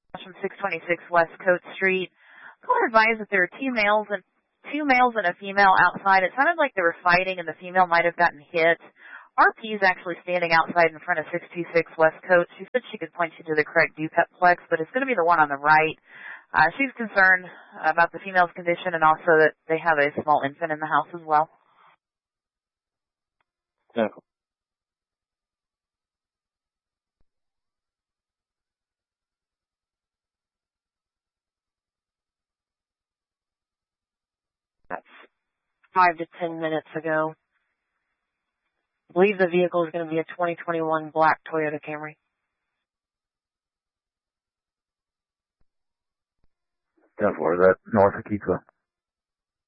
From 626 West Coast Street. Caller advised that there are two males and a female outside. It sounded like they were fighting and the female might have gotten hit. RP is actually standing outside in front of 626 West Coast. She said she could point you to the correct duplex, but it's going to be the one on the right. She's concerned about the female's condition and also that they have a small infant in the house as well. Yeah. That's 5 to 10 minutes ago. I believe the vehicle is going to be a 2021 black Toyota Camry. 10-4, is that north of Keithville?